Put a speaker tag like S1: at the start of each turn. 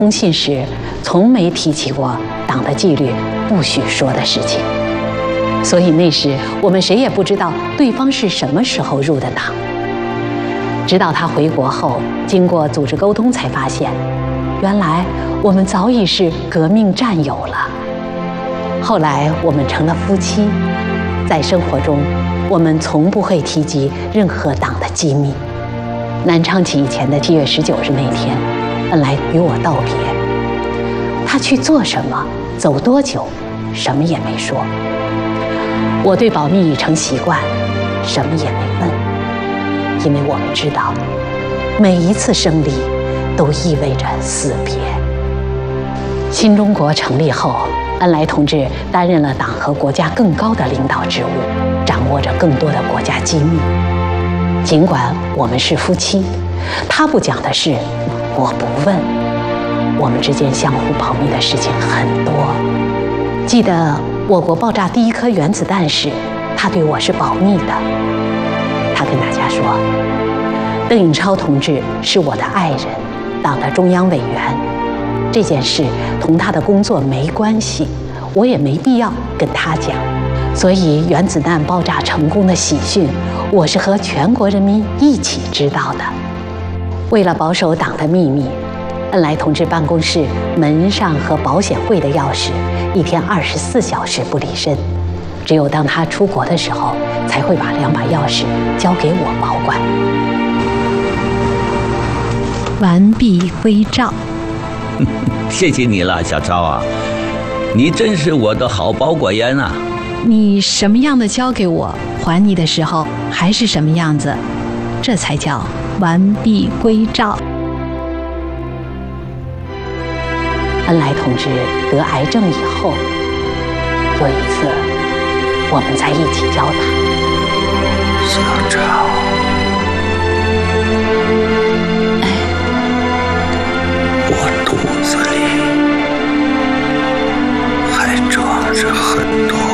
S1: 通信时从没提起过党的纪律不许说的事情，所以那时我们谁也不知道对方是什么时候入的党。直到他回国后，经过组织沟通，才发现，原来我们早已是革命战友了。后来我们成了夫妻，在生活中，我们从不会提及任何党的机密。南昌起义前的7月19日那天，恩来与我道别。他去做什么，走多久，什么也没说。我对保密已成习惯，什么也没问，因为我们知道，每一次胜利都意味着死别。新中国成立后，恩来同志担任了党和国家更高的领导职务，掌握着更多的国家机密。尽管我们是夫妻，他不讲的事，我不问。我们之间相互保密的事情很多。记得我国爆炸第一颗原子弹时，他对我是保密的。他跟大家说，邓颖超同志是我的爱人，党的中央委员，这件事同他的工作没关系，我也没必要跟他讲。所以原子弹爆炸成功的喜讯，我是和全国人民一起知道的。为了保守党的秘密，恩来同志办公室门上和保险柜的钥匙一天24小时不离身，只有当他出国的时候，才会把2把钥匙交给我保管。
S2: 完璧归赵。
S3: 谢谢你了，小超啊，你真是我的好保管员啊。
S2: 你什么样的交给我，还你的时候还是什么样子，这才叫完璧归赵。
S1: 恩来同志得癌症以后，有一次我们在一起交谈。
S3: 小超。